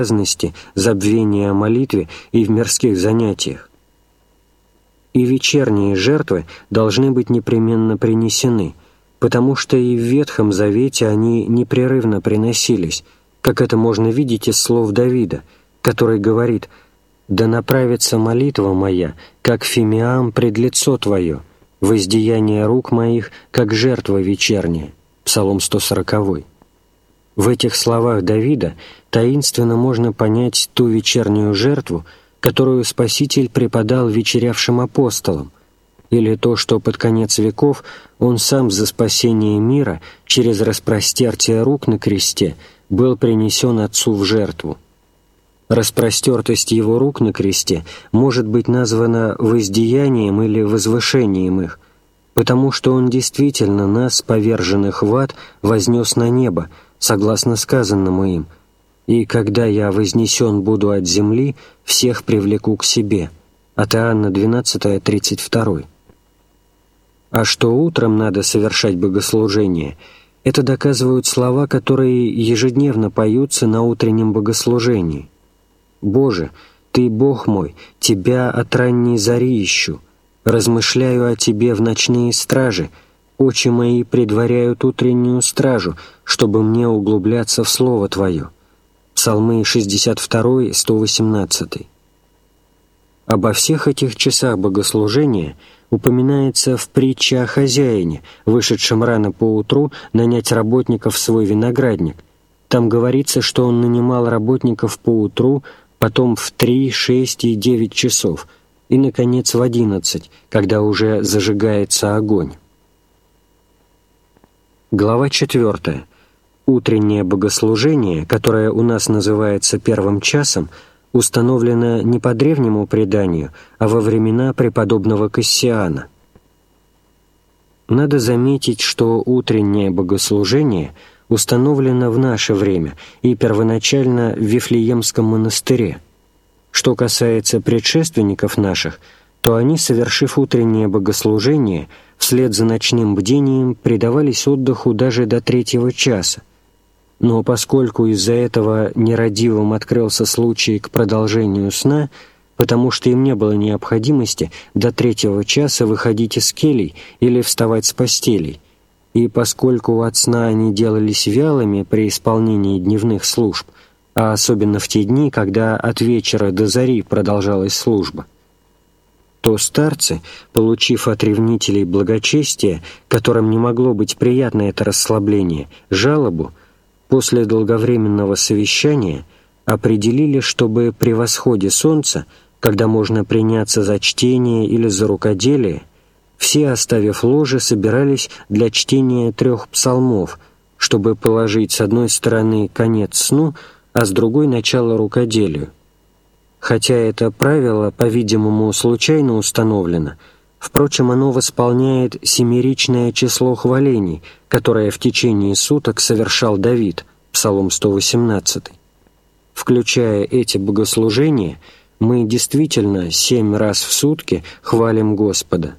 обязанности забвения о молитве и в мирских занятиях. И вечерние жертвы должны быть непременно принесены, потому что и в Ветхом Завете они непрерывно приносились, как это можно видеть из слов Давида, который говорит: «Да направится молитва моя, как фимиам пред лицо Твое, воздеяние рук моих, как жертва вечерняя». Псалом 140. В этих словах Давида таинственно можно понять ту вечернюю жертву, которую Спаситель преподал вечерявшим апостолам, или то, что под конец веков Он сам за спасение мира через распростертие рук на кресте был принесен Отцу в жертву. Распростертость Его рук на кресте может быть названа воздеянием или возвышением их, потому что Он действительно нас, поверженных в ад, вознес на небо, согласно сказанному им: «И когда я вознесен буду от земли, всех привлеку к себе». От Иоанна 12:32. А что утром надо совершать богослужение, это доказывают слова, которые ежедневно поются на утреннем богослужении. «Боже, Ты, Бог мой, Тебя от ранней зари ищу, размышляю о Тебе в ночные стражи, очи мои предваряют утреннюю стражу, чтобы мне углубляться в Слово Твое». Псалмы 62, 118. Обо всех этих часах богослужения упоминается в притче о хозяине, вышедшем рано поутру нанять работников в свой виноградник. Там говорится, что он нанимал работников поутру, потом в 3, 6 и 9 часов, и, наконец, в 11, когда уже зажигается огонь. Глава 4. Утреннее богослужение, которое у нас называется первым часом, установлено не по древнему преданию, а во времена преподобного Кассиана. Надо заметить, что утреннее богослужение установлено в наше время и первоначально в Вифлеемском монастыре. Что касается предшественников наших, то они, совершив утреннее богослужение, вслед за ночным бдением предавались отдыху даже до 3 часа. Но поскольку из-за этого нерадивым открылся случай к продолжению сна, потому что им не было необходимости до 3 часа выходить из келий или вставать с постелей, и поскольку от сна они делались вялыми при исполнении дневных служб, а особенно в те дни, когда от вечера до зари продолжалась служба, то старцы, получив от ревнителей благочестия, которым не могло быть приятно это расслабление, жалобу, после долговременного совещания определили, чтобы при восходе солнца, когда можно приняться за чтение или за рукоделие, все, оставив ложе, собирались для чтения 3 псалмов, чтобы положить с одной стороны конец сну, а с другой — начало рукоделию. Хотя это правило, по-видимому, случайно установлено, впрочем, оно восполняет семеричное число хвалений, которое в течение суток совершал Давид, Псалом 118. Включая эти богослужения, мы действительно 7 раз в сутки хвалим Господа.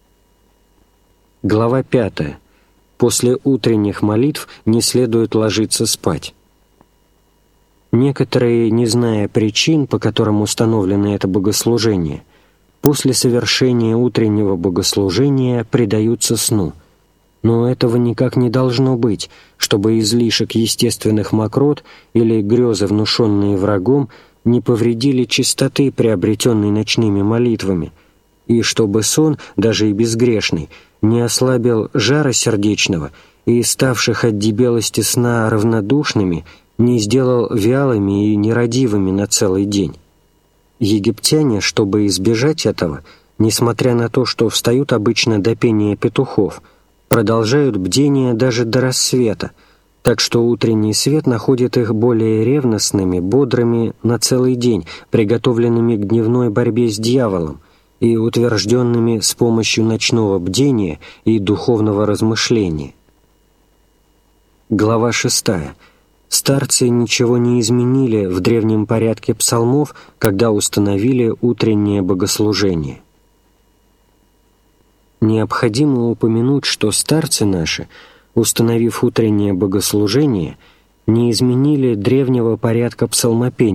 Глава 5. После утренних молитв не следует ложиться спать. Некоторые, не зная причин, по которым установлено это богослужение, после совершения утреннего богослужения предаются сну. Но этого никак не должно быть, чтобы излишек естественных мокрот или грезы, внушенные врагом, не повредили чистоты, приобретенной ночными молитвами, и чтобы сон, даже и безгрешный, не ослабил жара сердечного и, ставших от дебелости сна равнодушными, не сделал вялыми и нерадивыми на целый день. Египтяне, чтобы избежать этого, несмотря на то, что встают обычно до пения петухов, продолжают бдение даже до рассвета, так что утренний свет находит их более ревностными, бодрыми на целый день, приготовленными к дневной борьбе с дьяволом и утвержденными с помощью ночного бдения и духовного размышления. Глава 6. Старцы ничего не изменили в древнем порядке псалмов, когда установили утреннее богослужение. Необходимо упомянуть, что старцы наши, установив утреннее богослужение, не изменили древнего порядка псалмопения.